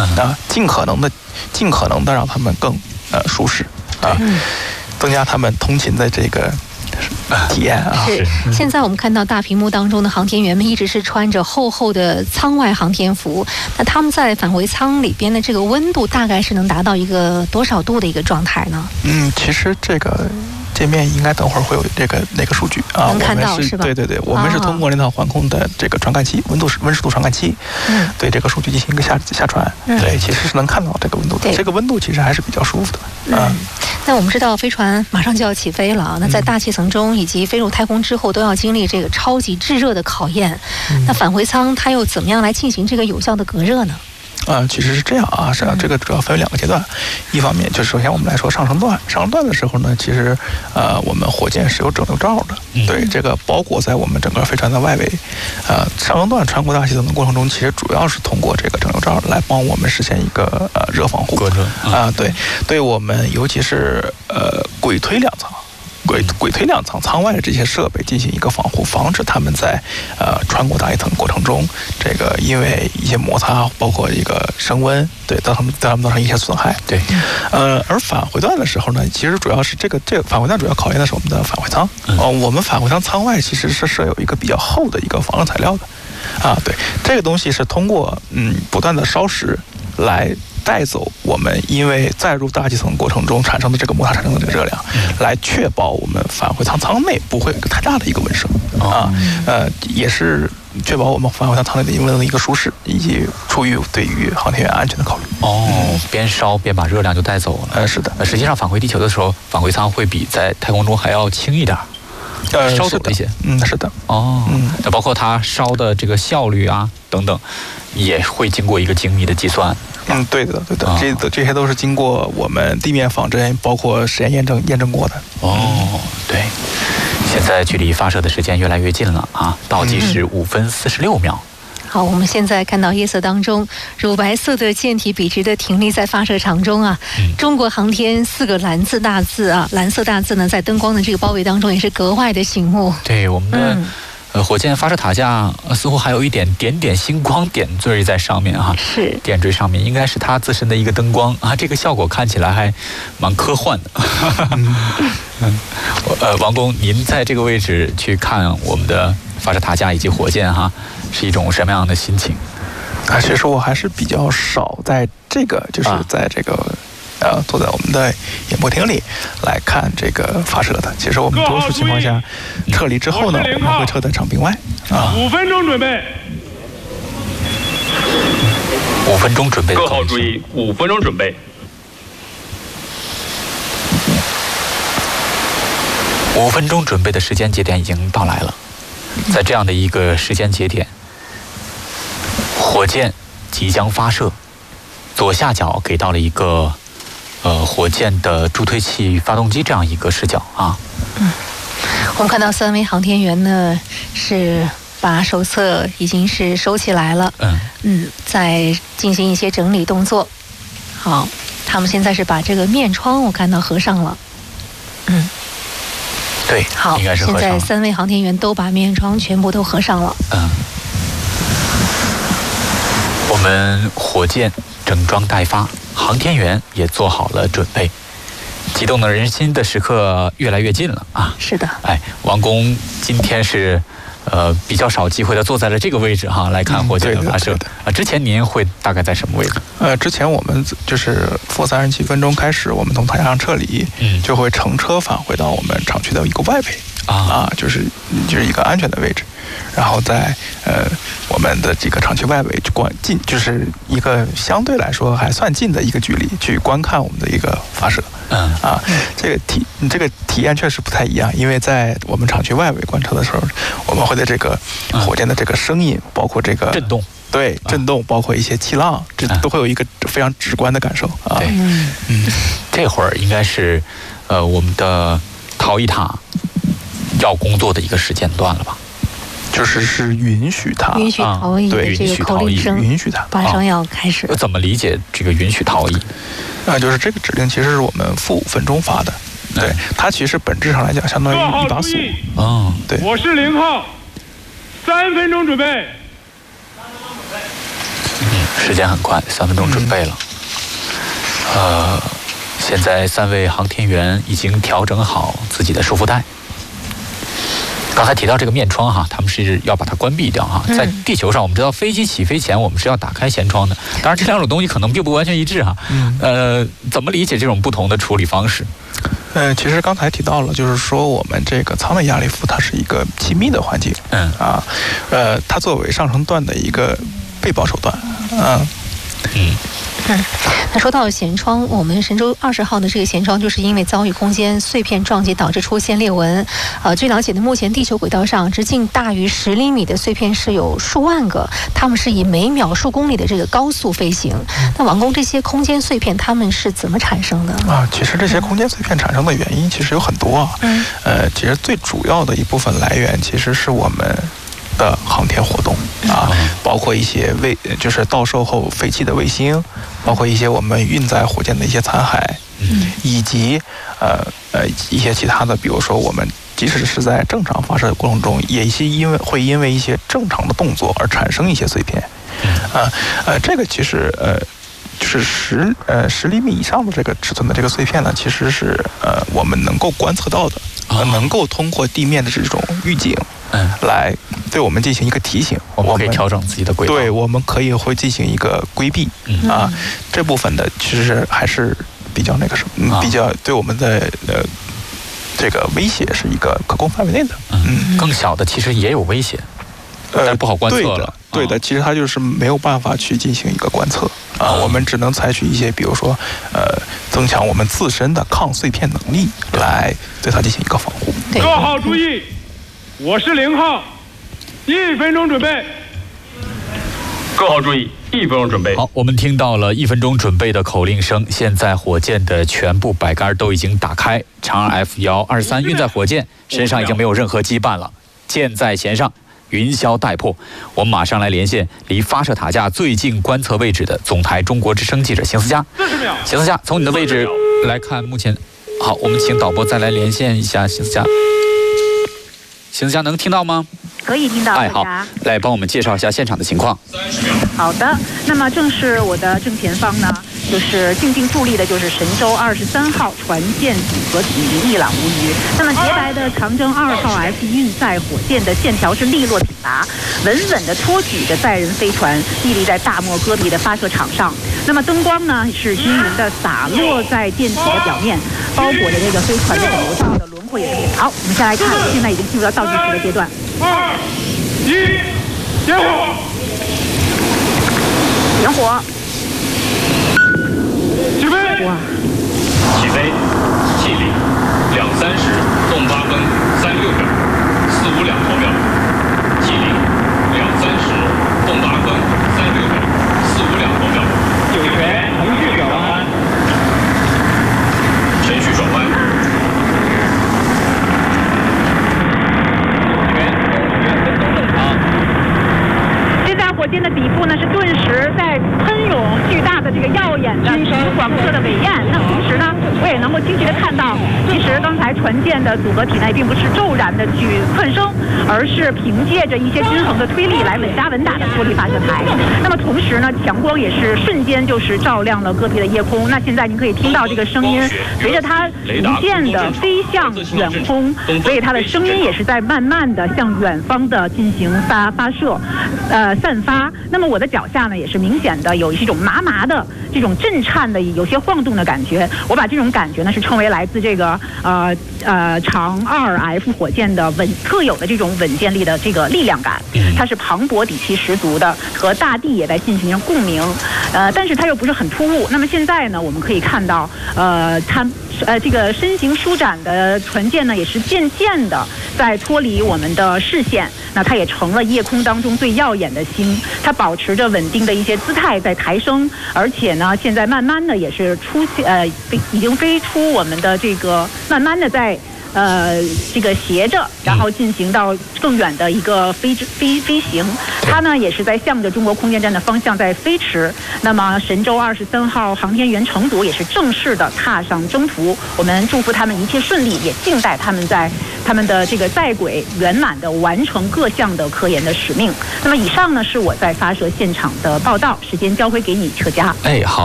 尽可能的让他们更舒适增加他们通勤的这个体验是，现在我们看到大屏幕当中的航天员们一直是穿着厚厚的舱外航天服，那他们在返回舱里边的这个温度大概是能达到一个多少度的一个状态呢？ 其实这个界面应该等会儿会有那个数据能看到是吧？ 对，我们是通过那套环控的这个传感器，温湿度传感器，对这个数据进行一个下传，对，其实是能看到这个温度的，这个温度其实还是比较舒服的。 那我们知道飞船马上就要起飞了，那在大气层中以及飞入太空之后都要经历这个超级炙热的考验，那返回舱它又怎么样来进行这个有效的隔热呢？ 其实是这样啊，这个主要分为两个阶段。一方面就是首先我们来说上升段的时候呢，其实我们火箭是有整流罩的，对，这个包裹在我们整个飞船的外围。上升段穿过大气层的过程中，其实主要是通过这个整流罩来帮我们实现一个热防护。对我们尤其是轨推两层。轨推两层舱外的这些设备进行一个防护，防止他们在穿过大气层过程中，这个因为一些摩擦，包括一个升温，对，对他们造成一些损害。对，而返回段的时候呢，其实主要是这个返回段主要考验的是我们的返回舱。我们返回舱舱外其实是设有一个比较厚的一个防热材料的。对，这个东西是通过不断的烧蚀来带走我们因为载入大气层过程中产生的这个摩擦产生的这个热量，来确保我们返回舱内不会有一个太大的一个温升也是确保我们返回舱内的温度的一个舒适，以及出于对于航天员安全的考虑。 边烧边把热量就带走了。 是的。 实际上返回地球的时候，返回舱会比在太空中还要轻一点。烧走一些， 是的， 那包括它烧的这个效率啊等等，也会经过一个精密的计算。 对的，这些都是经过我们地面仿真，包括实验验证过的。 对，现在距离发射的时间越来越近了啊，倒计时5分46秒。 好，我们现在看到夜色当中，乳白色的舰体笔直的停立在发射场中啊。中国航天4个蓝色大字呢，在灯光的这个包围当中也是格外的醒目。 对，我们的火箭发射塔架似乎还有一点星光点缀在上面啊。 是， 点缀上面应该是它自身的一个灯光啊，这个效果看起来还蛮科幻的。王工，您在这个位置去看我们的发射塔架以及火箭是一种什么样的心情？ 其实我还是比较少在这个，就是在这个坐在我们的演播厅里来看这个发射的。其实我们多数情况下撤离之后呢，我们会撤在场并外。 5分钟准备。 5分钟准备。 各号注意，5分钟准备。 5分钟准备的时间节点已经到来了。在这样的一个时间节点，火箭即将发射，左下角给到了一个火箭的助推器发动机这样一个视角啊。 我们看到3位航天员呢是把手册已经是收起来了，在进行一些整理动作。好，他们现在是把这个面窗我看到合上了。 对， 好， 应该是合上了。 现在3位航天员都把面窗全部都合上了。 我们火箭整装待发，航天员也做好了准备，激动的人心的时刻越来越近了啊！ 是的。 王工今天是比较少机会的坐在了这个位置来看火箭的发射。之前您会大概在什么位置？ 之前我们就是负37分钟开始，我们从塔架上撤离，就会乘车返回到我们厂区的一个外围就是一个安全的位置，然后在我们的这个厂区外围近，就是一个相对来说还算近的一个距离去观看我们的一个发射。这个体验确实不太一样，因为在我们厂区外围观测的时候，我们会对这个火箭的这个声音，包括这个震动， 对震动，包括一些气浪，这都会有一个非常直观的感受啊。 这会儿应该是我们的逃逸塔要工作的一个时间段了吧？ 是允许逃逸的这个口令声， 允许它马上要开始。 怎么理解这个允许逃逸？ 就是这个指令其实是我们负5分钟发的，对，它其实本质上来讲相当于一把锁。对， 我是0号，3分钟准备。 时间很快，3分钟准备了。现在3位航天员已经调整好自己的束缚带。刚才提到这个面窗哈，他们是要把它关闭掉哈。在地球上，我们知道飞机起飞前我们是要打开舷窗的。当然，这两种东西可能并不完全一致哈。怎么理解这种不同的处理方式？ 其实刚才提到了，就是说我们这个舱内压力服它是一个气密的环境，它作为上升段的一个备保手段， 那说到舷窗，我们神舟20号的这个舷窗，就是因为遭遇空间碎片撞击导致出现裂纹。据了解呢，目前地球轨道上直径大于10厘米的碎片是有数万个，它们是以每秒数公里的这个高速飞行。那王工，这些空间碎片它们是怎么产生的？ 其实这些空间碎片产生的原因其实有很多啊。其实最主要的一部分来源其实是我们的航天活动包括一些就是到售后废弃的卫星，包括一些我们运载火箭的一些残骸，以及一些其他的，比如说我们即使是在正常发射的过程中，也会因为一些正常的动作而产生一些碎片。这个其实就是10厘米以上的这个尺寸的这个碎片呢，其实是我们能够观测到的，能够通过地面的这种预警来对我们进行一个提醒， 我们可以调整自己的轨道， 对，我们会进行一个规避这部分的其实还是比较那个什么，比较对我们的这个威胁是一个可控范围内的。 更小的其实也有威胁，但不好观测了。 对的，其实它就是没有办法去进行一个观测我们只能采取一些，比如说增强我们自身的抗碎片能力，来对它进行一个防护。 各号注意，我是0号，1分钟准备。各号注意，1分钟准备。 好，我们听到了1分钟准备的口令声。现在火箭的全部摆杆都已经打开，长2 F123运载火箭身上已经没有任何羁绊了，箭在弦上，云霄带破。我们马上来连线离发射塔架最近观测位置的总台中国之声记者邢思佳。邢思佳，从你的位置来看，目前好，我们请导播再来连线一下邢思佳。邢思佳能听到吗？ 可以听到。 好，来帮我们介绍一下现场的情况。 好的，那么正是我的正前方呢，就是静静伫立的，就是神舟23号船舰组合体，一览无余。那么洁白的长征2号 F 运载火箭的线条是利落挺拔，稳稳地托举着载人飞船，屹立在大漠戈壁的发射场上。那么灯光呢是均匀地洒落在舰体的表面，包裹着这个飞船的整个上的轮廓也是。好，我们下来看，现在已经进入到倒计时的阶段。2、1，点火！点火！ 起飞！ 哇！ 起飞，气力2:30，动8分36秒，452毫秒。气力2:30，动8分36秒，452毫秒。酒泉程序转弯。程序转弯。 火箭的底部呢是顿时在喷涌巨大的这个耀眼的橘黄色的尾焰。那同时呢，我也能够清晰的看到，其实刚才船舰的组合体内并不是骤然的去窜升，而是凭借着一些均衡的推力来稳扎稳打的脱离发射台。那么同时呢，强光也是瞬间就是照亮了戈壁的夜空。那现在您可以听到这个声音，随着它逐渐的飞向远空，所以它的声音也是在慢慢的向远方的进行发射，散发。那么我的脚下呢，也是明显的有一种麻麻的这种震颤的、有些晃动的感觉。我把这种感觉呢，是称为来自这个长2F 火箭的特有的这种稳健力的这个力量感。它是磅礴底气十足的，和大地也在进行共鸣。但是它又不是很突兀。那么现在呢，我们可以看到，它这个身形舒展的船舰呢，也是渐渐的在脱离我们的视线。那它也成了夜空当中最耀眼的星，它保持着稳定的一些姿态在抬升，而且呢，现在慢慢的也是已经飞出我们的这个，慢慢的在这个斜着，然后进行到更远的一个飞行。它呢也是在向着中国空间站的方向在飞驰。那么神舟23号航天员乘组也是正式的踏上征途。我们祝福他们一切顺利，也静待他们在他们的这个在轨圆满的完成各项的科研的使命。那么以上呢是我在发射现场的报道，时间交回给你，车家。 哎，好。